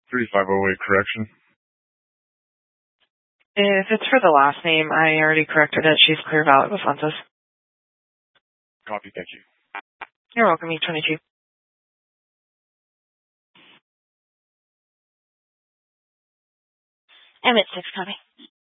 3508 correction. If it's for the last name, I already corrected it. She's clear valid with Census. Copy, thank you. You're welcome, E22. M6, copy.